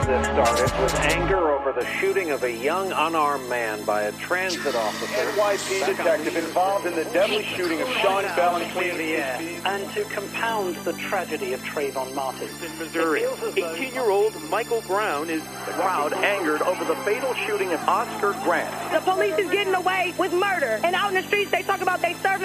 this started with anger over the shooting of a young unarmed man by a transit officer. NYPD detective involved in the deadly shooting of Sean Bell in Queen. And to compound the tragedy of Trayvon Martin. In Missouri, 18-year-old Michael Brown is the crowd angered over the fatal shooting of Oscar Grant. The police is getting away with murder. And out in the streets, they talk about they serving